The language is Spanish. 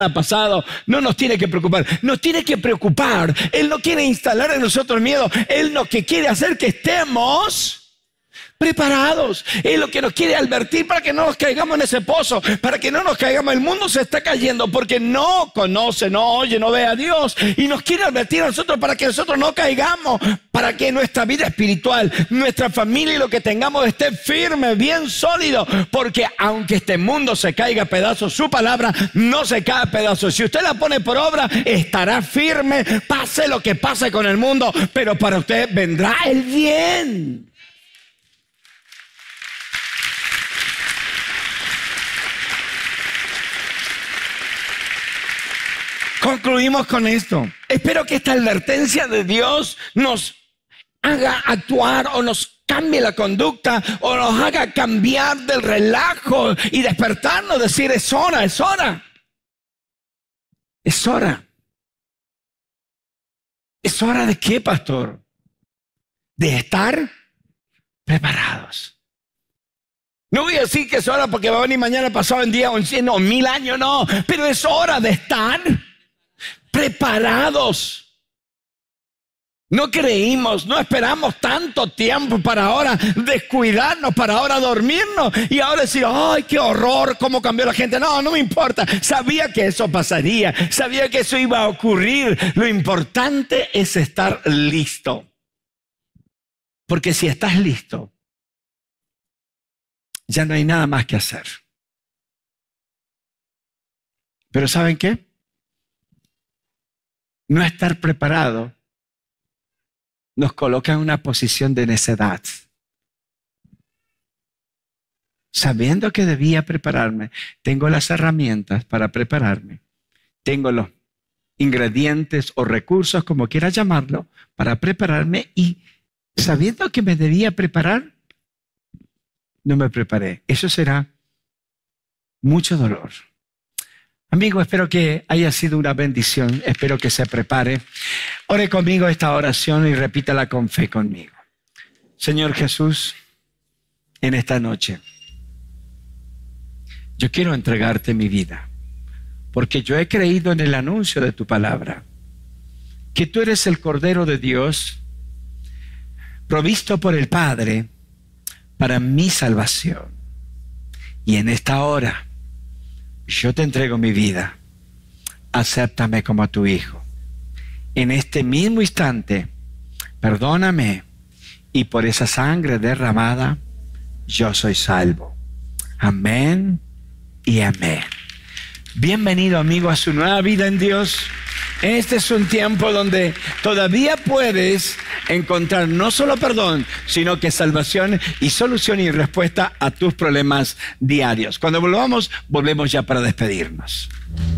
pasado, no nos tiene que preocupar. Nos tiene que preocupar. Él no quiere instalar en nosotros miedo. Él lo que quiere hacer que estemos preparados. Él lo que nos quiere advertir para que no nos caigamos en ese pozo, para que no nos caigamos. El mundo se está cayendo porque no conoce, no oye, no ve a Dios, y nos quiere advertir a nosotros para que nosotros no caigamos, para que nuestra vida espiritual, nuestra familia y lo que tengamos esté firme, bien sólido, porque aunque este mundo se caiga a pedazos, su palabra no se cae a pedazos. Si usted la pone por obra, estará firme, pase lo que pase con el mundo, pero para usted vendrá el bien. Concluimos con esto. Espero que esta advertencia de Dios nos haga actuar o nos cambie la conducta o nos haga cambiar del relajo y despertarnos, decir es hora, es hora. Es hora. ¿Es hora de qué, pastor? De estar preparados. No voy a decir que es hora porque va a venir mañana, pasado, en día o en 100 o 1000 años, no. Pero es hora de estar preparados. No creímos, no esperamos tanto tiempo para ahora descuidarnos, para ahora dormirnos y ahora decir, ay, qué horror, cómo cambió la gente. No, no me importa. Sabía que eso pasaría, sabía que eso iba a ocurrir. Lo importante es estar listo. Porque si estás listo, ya no hay nada más que hacer. Pero ¿saben qué? No estar preparado nos coloca en una posición de necedad. Sabiendo que debía prepararme, tengo las herramientas para prepararme. Tengo los ingredientes o recursos, como quiera llamarlo, para prepararme, y sabiendo que me debía preparar, no me preparé. Eso será mucho dolor. Amigo, espero que haya sido una bendición. Espero que se prepare. Ore conmigo esta oración y repítala con fe conmigo. Señor Jesús, en esta noche, yo quiero entregarte mi vida, porque yo he creído en el anuncio de tu palabra, que tú eres el Cordero de Dios, provisto por el Padre para mi salvación. Y en esta hora, yo te entrego mi vida. Acéptame como tu hijo. En este mismo instante, perdóname, y por esa sangre derramada, yo soy salvo. Amén y amén. Bienvenido, amigo, a su nueva vida en Dios. Este es un tiempo donde todavía puedes encontrar no solo perdón, sino que salvación y solución y respuesta a tus problemas diarios. Cuando volvemos ya para despedirnos.